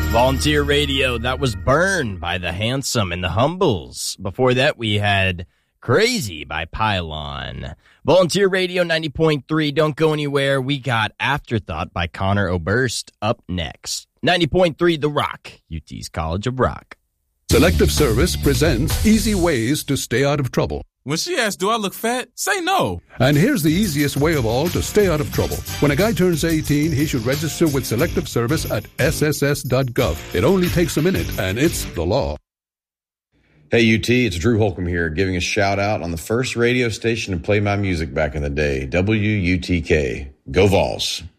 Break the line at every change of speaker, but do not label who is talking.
Volunteer Radio, that was Burn by The Handsome and The Humbles. Before that, we had Crazy by Pylon. Volunteer Radio 90.3, don't go anywhere. We got Afterthought by Connor Oberst up next. 90.3 The Rock, UT's College of Rock.
Selective Service presents Easy Ways to Stay Out of Trouble.
When she asks, do I look fat? Say no.
And here's the easiest way of all to stay out of trouble. When a guy turns 18, he should register with Selective Service at sss.gov. It only takes a minute, and it's the law.
Hey, UT, it's Drew Holcomb here, giving a shout out on the first radio station to play my music back in the day, WUTK. Go Vols.